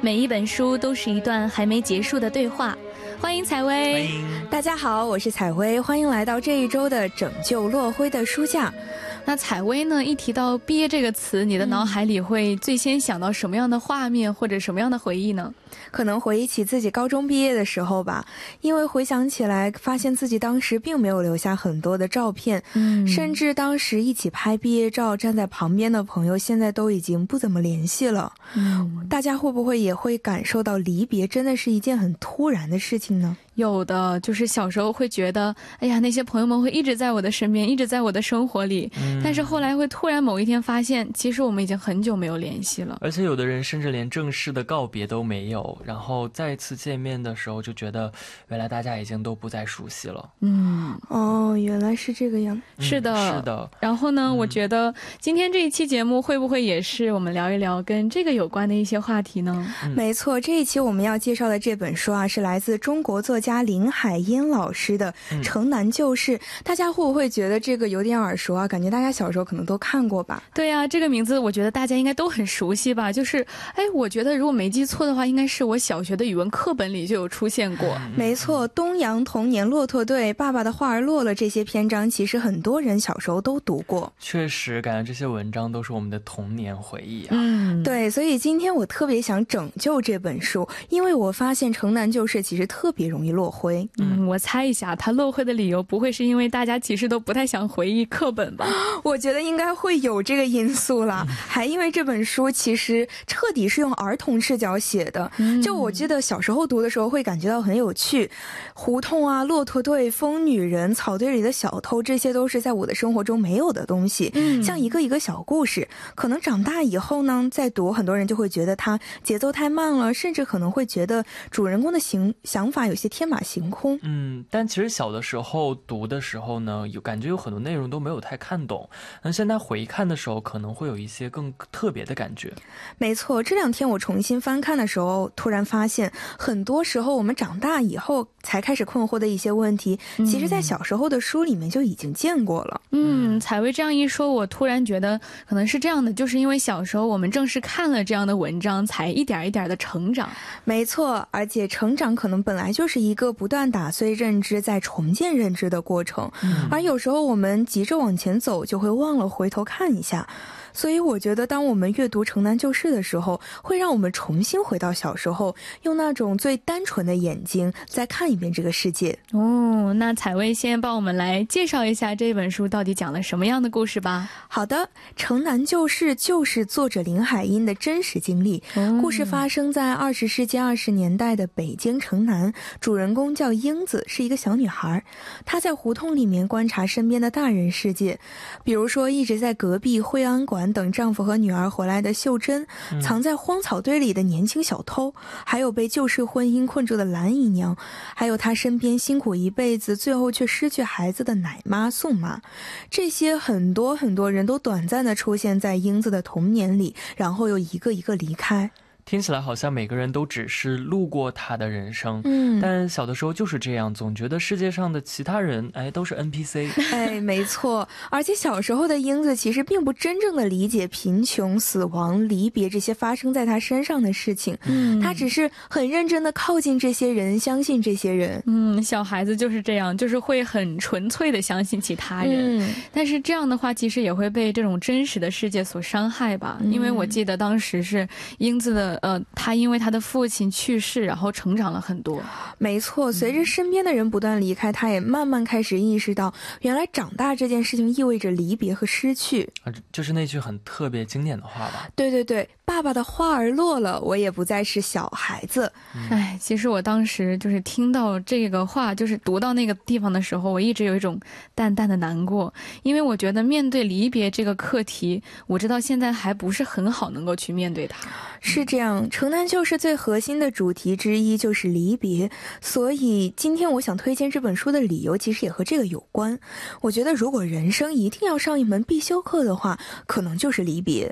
每一本书都是一段还没结束的对话。欢迎采薇。 大家好，我是采薇，欢迎来到这一周的拯救落灰的书架。 那采薇呢，一提到毕业这个词，你的脑海里会最先想到什么样的画面或者什么样的回忆呢？ 可能回忆起自己高中毕业的时候吧，因为回想起来发现自己当时并没有留下很多的照片，甚至当时一起拍毕业照站在旁边的朋友现在都已经不怎么联系了。大家会不会也会感受到离别真的是一件很突然的事情呢？ 有的，就是小时候会觉得，哎呀，那些朋友们会一直在我的身边，一直在我的生活里，但是后来会突然某一天发现，其实我们已经很久没有联系了。 而且有的人甚至连正式的告别都没有，然后再次见面的时候就觉得原来大家已经都不再熟悉了。 哦，原来是这个样。 是的， 是的。 然后呢，我觉得今天这一期节目会不会也是我们聊一聊跟这个有关的一些话题呢？ 没错，这一期我们要介绍的这本书啊，是来自中国作家林海音老师的《城南旧事》。大家会不会觉得这个有点耳熟啊？感觉大家小时候可能都看过吧？ 对啊，这个名字我觉得大家应该都很熟悉吧。就是我觉得如果没记错的话，应该是我小学的语文课本里就有出现过。 没错，东阳童年骆驼队、爸爸的画儿落了，这些篇章其实很多人小时候都读过。 确实感觉这些文章都是我们的童年回忆啊。 对，所以今天我特别想拯救这本书，因为我发现城南旧事其实特别容易落灰。 我猜一下，它落灰的理由不会是因为大家其实都不太想回忆课本吧？ 我觉得应该会有这个因素啦，还因为这本书其实彻底是用儿童视角写的。就我记得小时候读的时候会感觉到很有趣，胡同啊、骆驼队、疯女人、草堆里的小偷，这些都是在我的生活中没有的东西，像一个一个小故事。可能长大以后呢，再读很多人就会觉得它节奏太慢了，甚至可能会觉得主人公的想法有些天马行空。 但其实小的时候读的时候呢，感觉有很多内容都没有太看懂，那现在回看的时候可能会有一些更特别的感觉。 没错，这两天我重新翻看的时候，突然发现很多时候我们长大以后才开始困惑的一些问题，其实在小时候的书里面就已经见过了。 采薇这样一说，我突然觉得可能是这样的，就是因为小时候我们正是看了这样的文章，才一点一点的成长。 没错，而且成长可能本来就是一个不断打碎认知再重建认知的过程，而有时候我们急着往前走，就会忘了回头看一下。所以我觉得当我们阅读城南旧事的时候，会让我们重新回到小时候，用那种最单纯的眼睛再看一遍这个世界。 那采薇先帮我们来介绍一下这本书到底讲了什么样的故事吧。 好的，城南旧事就是作者林海音的真实经历，故事发生在20世纪20年代的北京城南，主人公叫英子，是一个小女孩。她在胡同里面观察身边的大人世界，比如说一直在隔壁惠安馆等丈夫和女儿回来的秀珍，藏在荒草堆里的年轻小偷，还有被旧式婚姻困住的蓝姨娘，还有她身边辛苦一辈子最后却失去孩子的奶妈宋妈。这些很多很多人都短暂地出现在英子的童年里，然后又一个一个离开。 听起来好像每个人都只是路过他的人生，但小的时候就是这样，总觉得世界上的其他人都是 NPC。 没错，而且小时候的英子其实并不真正的理解贫穷、死亡、离别这些发生在他身上的事情，他只是很认真的靠近这些人，相信这些人。 小孩子就是这样，就是会很纯粹的相信其他人，但是这样的话其实也会被这种真实的世界所伤害吧。因为我记得当时是英子的他因为他的父亲去世，然后成长了很多。 没错，随着身边的人不断离开，他也慢慢开始意识到，原来长大这件事情意味着离别和失去。 就是那句很特别经典的话吧。 对对对，爸爸的花儿落了，我也不再是小孩子。 其实我当时就是听到这个话，就是读到那个地方的时候，我一直有一种淡淡的难过，因为我觉得面对离别这个课题，我知道现在还不是很好能够去面对它。 是这样，城南旧事最核心的主题之一就是离别，所以今天我想推荐这本书的理由其实也和这个有关。我觉得如果人生一定要上一门必修课的话，可能就是离别。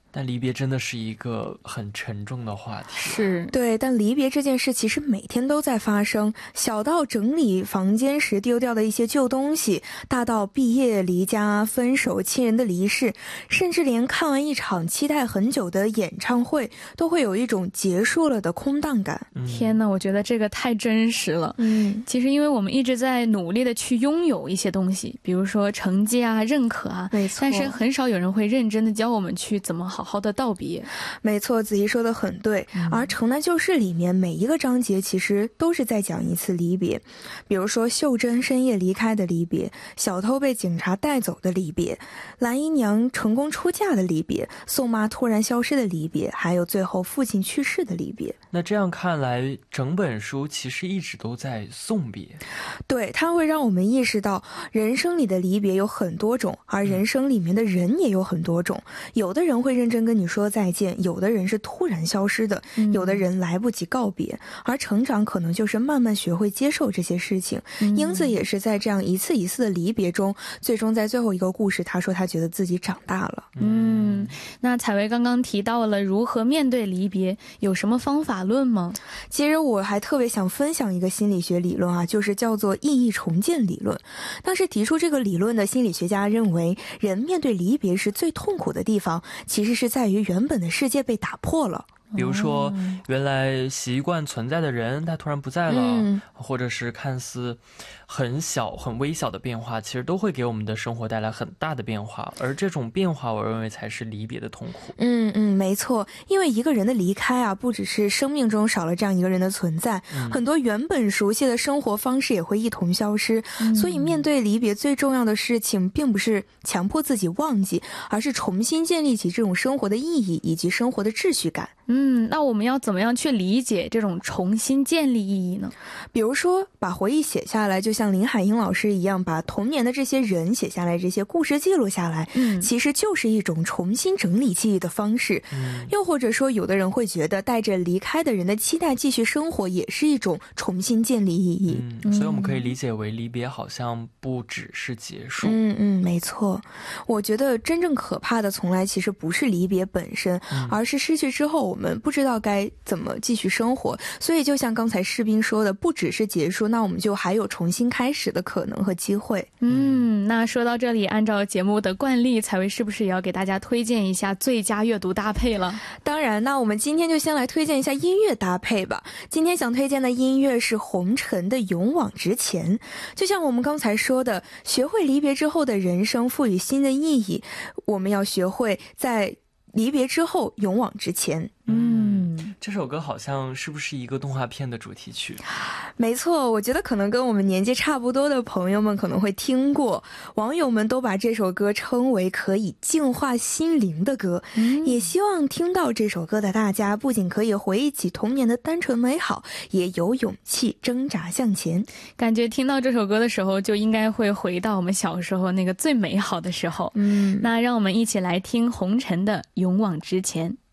但离别真的是一个很沉重的话题。 是， 对，但离别这件事其实每天都在发生，小到整理房间时丢掉的一些旧东西，大到毕业、离家、分手、亲人的离世，甚至连看完一场期待很久的演唱会都会有一种结束了的空荡感。 天哪，我觉得这个太真实了。其实因为我们一直在努力的去拥有一些东西，比如说成绩啊、认可啊， 没错， 但是很少有人会认真的教我们去怎么好好的道别。 没错，子怡说的很对。而《城南旧事》里面每一个章节其实都是在讲一次离别，比如说秀珍深夜离开的离别，小偷被警察带走的离别，蓝姨娘成功出嫁的离别，宋妈突然消失的离别，还有最后父亲去世的离别。 那这样看来，整本书其实一直都在送别。 对，它会让我们意识到人生里的离别有很多种，而人生里面的人也有很多种。有的人会认真跟你说再见，有的人是突然消失的，有的人来不及告别。而成长可能就是慢慢学会接受这些事情。英子也是在这样一次一次的离别中，最终在最后一个故事，他说他觉得自己长大了。 那采薇刚刚提到了如何面对离别，有什么方法论吗？ 其实我还特别想分享一个心理学理论啊，就是叫做意义重建理论。当时提出这个理论的心理学家认为，人面对离别时最痛苦的地方，其实是在于原本的世界被打破了。 比如说原来习惯存在的人他突然不在了，或者是看似很小很微小的变化，其实都会给我们的生活带来很大的变化，而这种变化我认为才是离别的痛苦。 没错，因为一个人的离开啊，不只是生命中少了这样一个人的存在，很多原本熟悉的生活方式也会一同消失。所以面对离别最重要的事情并不是强迫自己忘记，而是重新建立起这种生活的意义以及生活的秩序感。 那我们要怎么样去理解这种重新建立意义呢？ 比如说把回忆写下来，就像林海音老师一样，把童年的这些人写下来，这些故事记录下来，其实就是一种重新整理记忆的方式。又或者说有的人会觉得带着离开的人的期待继续生活也是一种重新建立意义。 所以我们可以理解为离别好像不只是结束。 没错，我觉得真正可怕的从来其实不是离别本身，而是失去之后我们不知道该怎么继续生活。所以就像刚才士兵说的，不只是结束，那我们就还有重新开始的可能和机会。 那说到这里，按照节目的惯例，采薇是不是也要给大家推荐一下最佳阅读搭配了？ 当然，那我们今天就先来推荐一下音乐搭配吧。今天想推荐的音乐是红尘的《勇往直前》。就像我们刚才说的，学会离别之后的人生赋予新的意义，我们要学会在离别之后勇往直前。 这首歌好像是不是一个动画片的主题曲？ 没错，我觉得可能跟我们年纪差不多的朋友们可能会听过，网友们都把这首歌称为可以净化心灵的歌。也希望听到这首歌的大家不仅可以回忆起童年的单纯美好，也有勇气挣扎向前。 感觉听到这首歌的时候就应该会回到我们小时候那个最美好的时候。那让我们一起来听红尘的《勇往直前》。